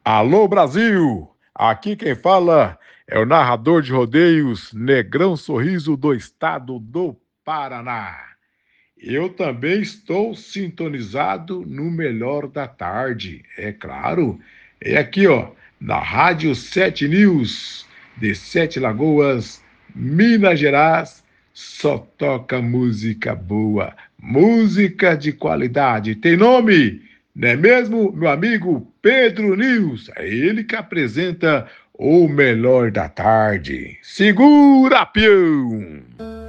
Alô Brasil! Aqui quem fala é o narrador de rodeios Negrão Sorriso do estado do Paraná. Eu também estou sintonizado no melhor da tarde, é claro. É aqui, ó, na Rádio 7 News, de Sete Lagoas, Minas Gerais, só toca música boa, música de qualidade. Tem nome? Não é mesmo, meu amigo Pedro News? É ele que apresenta o melhor da tarde. Segura, peão!